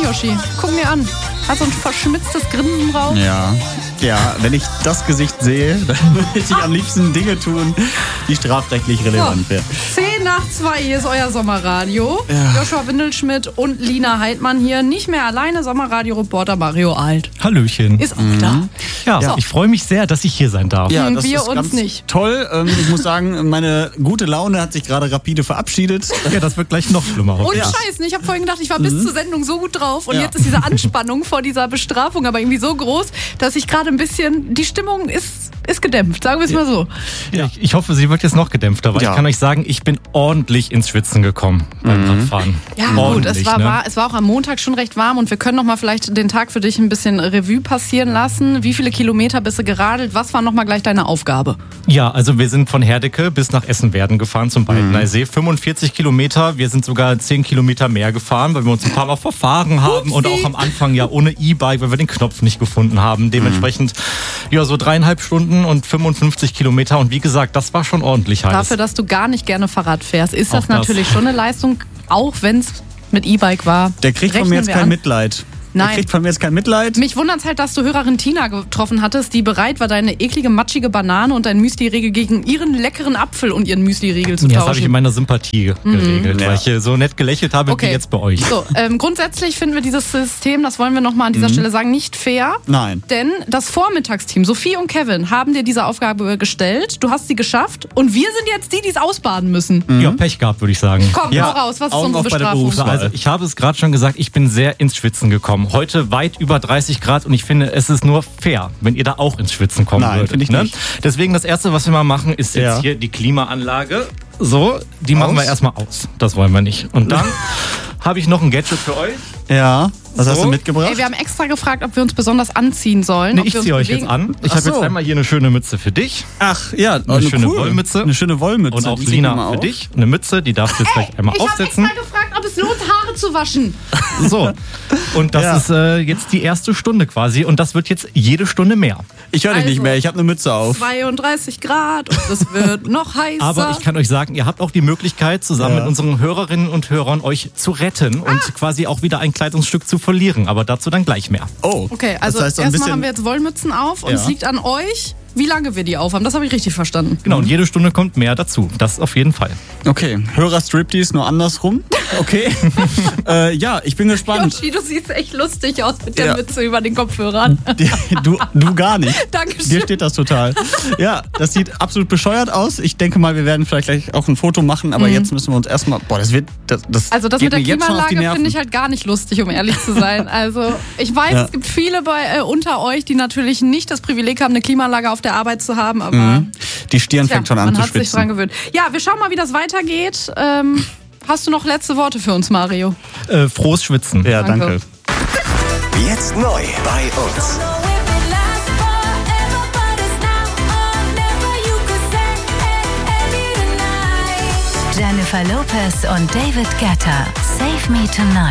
Yoshi. Guck mir an. Hat so ein verschmitztes Grinsen drauf. Ja, wenn ich das Gesicht sehe, dann würde ich am liebsten Dinge tun, die strafrechtlich relevant wären. 10:10 hier ist euer Sommerradio. Ja. Joshua Windelschmidt und Lina Heidmann hier. Nicht mehr alleine, Sommerradio-Reporter Mario Alt. Hallöchen. Ist auch da. Ja, So. ich freue mich sehr, dass ich hier sein darf. Ja, das Wir ist uns ganz nicht. toll. Ich muss sagen, meine gute Laune hat sich gerade rapide verabschiedet. Ja, das wird gleich noch schlimmer. Und hoffentlich. Scheiße, ich habe vorhin gedacht, ich war bis zur Sendung so gut drauf und Ja. jetzt ist diese Anspannung vor dieser Bestrafung aber irgendwie so groß, dass ich gerade ein bisschen, die Stimmung ist gedämpft, sagen wir es mal so. Ja, ich hoffe, sie wird jetzt noch gedämpfter, weil Ja. ich kann euch sagen, ich bin ordentlich ins Schwitzen gekommen beim Radfahren. Ja gut, Ordentlich, es war auch am Montag schon recht warm und wir können noch mal vielleicht den Tag für dich ein bisschen Revue passieren lassen. Wie viele Kilometer bist du geradelt? Was war noch mal gleich deine Aufgabe? Ja, also wir sind von Herdecke bis nach Essen-Werden gefahren zum Baldeneysee. 45 Kilometer, wir sind sogar 10 Kilometer mehr gefahren, weil wir uns ein paar Mal verfahren haben und auch am Anfang ja ohne E-Bike, weil wir den Knopf nicht gefunden haben. Dementsprechend ja so 3,5 Stunden und 55 Kilometer und wie gesagt, das war schon ordentlich heiß. Dafür, dass du gar nicht gerne Fahrrad fährst, ist das Auch das. natürlich schon eine Leistung, auch wenn es mit E-Bike war. Der kriegt von Rechnen mir jetzt wir kein an. Mitleid. Nein. Der kriegt von mir jetzt kein Mitleid. Mich wundert es halt, dass du Hörerin Tina getroffen hattest, die bereit war, deine eklige, matschige Banane und dein Müsli-Riegel gegen ihren leckeren Apfel und ihren Müsli-Riegel zu Ja, das habe ich in tauschen. meiner Sympathie geregelt, Ja. weil ich so nett gelächelt habe Okay. wie jetzt bei euch. So, grundsätzlich finden wir dieses System, das wollen wir nochmal an dieser Stelle sagen, nicht fair. Nein. Denn das Vormittagsteam, Sophie und Kevin, haben dir diese Aufgabe gestellt. Du hast sie geschafft und wir sind jetzt die, die es ausbaden müssen. Ja, Pech gehabt, würde ich sagen. Komm, Ja, hau raus, was ist Augen unsere auf bei der Bestrafung? Berufswahl. Also ich habe es gerade schon gesagt, ich bin sehr ins Schwitzen gekommen. Heute weit über 30 Grad und ich finde, es ist nur fair, wenn ihr da auch ins Schwitzen kommen Nein, würdet. finde ich nicht. Deswegen das Erste, was wir mal machen, ist jetzt Ja. hier die Klimaanlage. So, die machen wir Aus? erstmal aus. Das wollen wir nicht. Und dann habe ich noch ein Gadget für euch. Ja, was hast So. du mitgebracht? Ey, wir haben extra gefragt, ob wir uns besonders anziehen sollen. Nee, ob ich wir uns ziehe euch bewegen. jetzt an. Ich Ach habe jetzt so. einmal hier eine schöne Mütze für dich. Ach, ja, Eine schöne Wollmütze. Eine schöne Wollmütze. Und auch Die sieht man Lina auch. für dich. Eine Mütze, die darfst du jetzt gleich einmal Ich habe aufsetzen. extra gefragt, ob es lohnt, Haare zu waschen. So. Und das Ja. ist jetzt die erste Stunde quasi. Und das wird jetzt jede Stunde mehr. Ich höre dich nicht Also, mehr, ich habe eine Mütze auf. 32 Grad und es wird noch heißer. Aber ich kann euch sagen, ihr habt auch die Möglichkeit, zusammen Ja. mit unseren Hörerinnen und Hörern euch zu retten und quasi auch wieder ein Kleidungsstück zu verlieren. Aber dazu dann gleich mehr. Oh, Okay, also das heißt so ein erstmal bisschen, haben wir jetzt Wollmützen auf und Ja. es liegt an euch, wie lange wir die aufhaben. Das habe ich richtig verstanden. Genau, und jede Stunde kommt mehr dazu. Das auf jeden Fall. Okay, Hörer-Striptease nur andersrum. Okay. Ja, ich bin gespannt. Yoshi, du siehst echt lustig aus mit der Ja. Mütze über den Kopfhörern. Du gar nicht. Dankeschön. Dir steht das total. Ja, das sieht absolut bescheuert aus. Ich denke mal, wir werden vielleicht gleich auch ein Foto machen, aber jetzt müssen wir uns erstmal. Boah, das Also das geht mit der mir jetzt schon auf die Klimaanlage Nerven. finde ich halt gar nicht lustig, um ehrlich zu sein. Also ich weiß, Ja. es gibt viele unter euch, die natürlich nicht das Privileg haben, eine Klimaanlage auf der Arbeit zu haben, aber Die Stirn fängt schon an man zu hat sich dran schwitzen. gewöhnt. Ja, wir schauen mal, wie das weitergeht. Hast du noch letzte Worte für uns, Mario? Frohes Schwitzen. Ja, Danke. danke. Jetzt neu bei uns. Jennifer Lopez und David Guetta. Save Me Tonight.